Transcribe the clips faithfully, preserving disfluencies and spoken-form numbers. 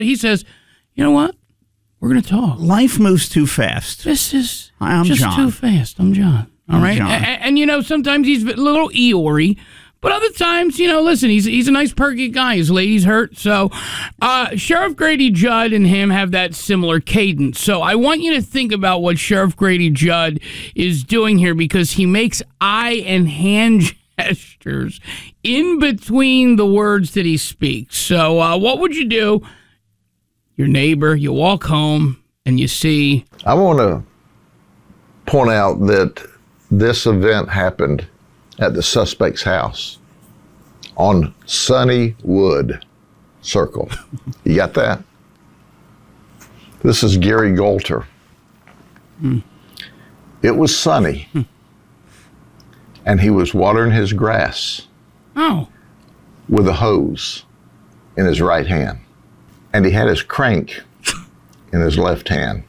he says, you know what? We're going to talk. Life moves too fast. This is Hi, I'm just John. too fast. I'm John. All I'm right? John. And, and, you know, sometimes he's a little Eeyore, but other times, you know, listen, he's he's a nice, perky guy. His lady's hurt. So uh, Sheriff Grady Judd and him have that similar cadence. So I want you to think about what Sheriff Grady Judd is doing here, because he makes eye and hand gestures in between the words that he speaks. So uh, what would you do? Your neighbor, you walk home and you see. I want to point out that this event happened at the suspect's house on Sunnywood Circle. You got that? This is Gary Golter. Hmm. It was sunny, hmm. and he was watering his grass oh. with a hose in his right hand. And he had his crank in his left hand.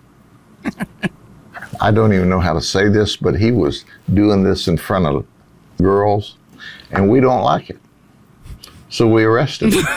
I don't even know how to say this, but he was doing this in front of girls, and we don't like it. So we arrested him.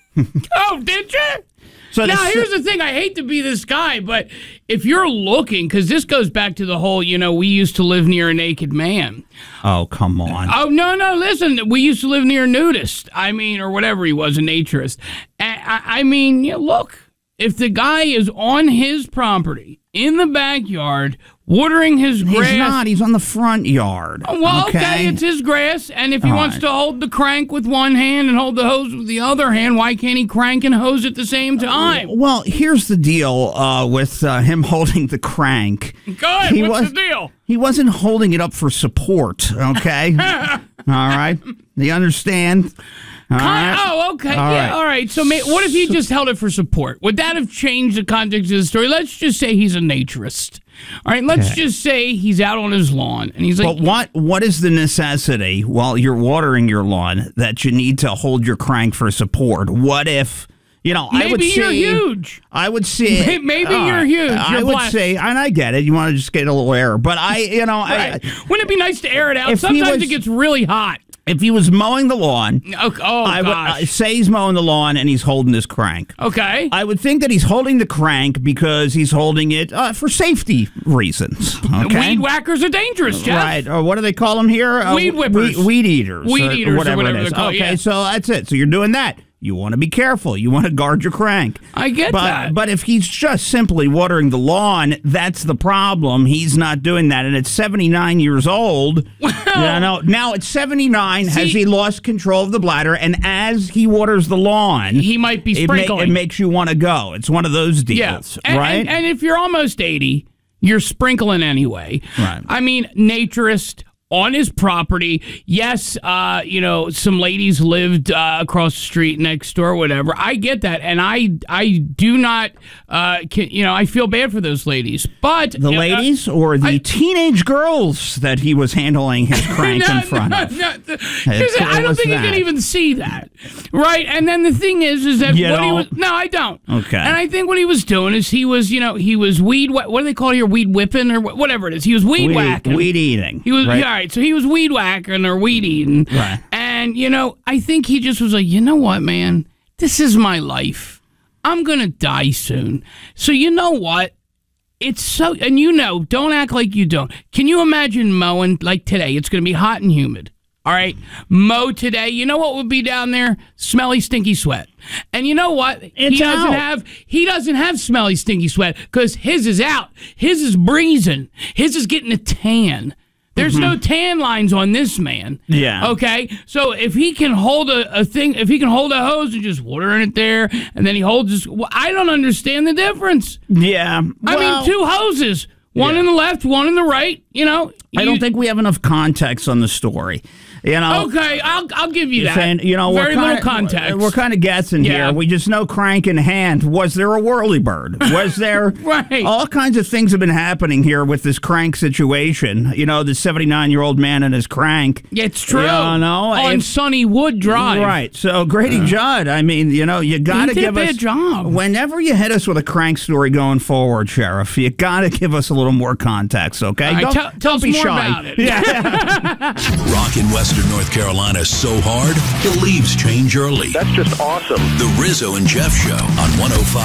Oh, did you? So now, this, here's the thing. I hate to be this guy, but if you're looking, because this goes back to the whole, you know, we used to live near a naked man. Oh, come on. Oh, no, no, listen. We used to live near a nudist. I mean, or whatever he was, a naturist. I, I mean, you know, look, if the guy is on his property in the backyard watering his grass. He's not. He's on the front yard. Oh, well, okay. okay, it's his grass, and if he All wants right. to hold the crank with one hand and hold the hose with the other hand, why can't he crank and hose at the same time? Well, here's the deal uh, with uh, him holding the crank. Good. He What's was, the deal? He wasn't holding it up for support, okay? All right? Do you understand? All Con- right? Oh, okay. All yeah, right. all right. So may- what if he just held it for support? Would that have changed the context of the story? Let's just say he's a naturist. All right, let's Okay. just say he's out on his lawn, and he's like, But what what is the necessity while you're watering your lawn that you need to hold your crank for support? What if, you know, I would maybe say... you're huge. I would say... Maybe- maybe all you're right, huge. I You're would black. say, and I get it, you want to just get a little air, but I, you know... Right. I, Wouldn't it be nice to air it out? If he Sometimes was- it gets really hot. If he was mowing the lawn... Oh, oh I would gosh. uh, say he's mowing the lawn and he's holding his crank. Okay. I would think that he's holding the crank because he's holding it uh, for safety reasons. Okay? Weed whackers are dangerous, Jeff. Right. Or what do they call them here? Uh, Weed whippers. Weed, weed eaters. Weed or, eaters or whatever, whatever it is. they're called, Okay, yeah. so that's it. So you're doing that. You want to be careful. You want to guard your crank. I get but, that. But if he's just simply watering the lawn, that's the problem. He's not doing that. And at seventy-nine years old, Well, you know, now at seventy-nine, See- has he lost control of the bladder? And as he waters the lawn, he might be it, ma- sprinkling. it makes you want to go. It's one of those deals, yeah. And, right? And, and if you're almost eighty, you're sprinkling anyway. Right. I mean, naturist on his property. Yes, uh, you know, some ladies lived uh, across the street next door, whatever. I get that, and I I do not, uh, can, you know, I feel bad for those ladies. But the uh, ladies or the I- teenage girls that he was handling his crank no, in front no, of? no, no. It's- I it don't was think that. you can even see that, right? And then the thing is, is that You what he don't? was. No, I don't. Okay. And I think what he was doing is he was, you know, he was weed. What, what do they call it here? Weed whipping or wh- whatever it is. He was weed, Weed, whacking. weed eating. He was right? all right. So he was weed whacking or weed eating. Right. And you know, I think he just was like, you know what, man, this is my life. I'm gonna die soon. So you know what? It's so, and you know, don't act like you don't. Can you imagine mowing like today? It's gonna be hot and humid. All right, mow today. You know what would be down there? Smelly, stinky sweat. And you know what? It's he doesn't out. have he doesn't have smelly, stinky sweat because his is out. His is breezing. His is getting a tan. There's Mm-hmm. no tan lines on this man. Yeah. Okay. So if he can hold a, a thing, if he can hold a hose and just water it there, and then he holds his, well, I don't understand the difference. Yeah. I well, mean, two hoses, one Yeah. in the left, one in the right. You know. I You- don't think we have enough context on the story. You know. Okay, I'll I'll give you You're that. saying, you know, very we're little kinda, context. We're kind of guessing Yeah. here. We just know crank in hand. Was there a whirlybird? Was there Right. all kinds of things have been happening here with this crank situation? You know, the seventy-nine-year-old man and his crank. It's true. You know, on if- Sunny Wood Drive. Right. So Grady Judd, I mean, you know, you got to did a give bad us job. whenever you hit us with a crank story going forward, Sheriff. You got to give us a little more context, okay? All right, don't tell- tell don't us be more shy. about it. Yeah. Rockin' West Western North Carolina so hard, the leaves change early. That's just awesome. The Rizzo and Jeff Show on one oh five.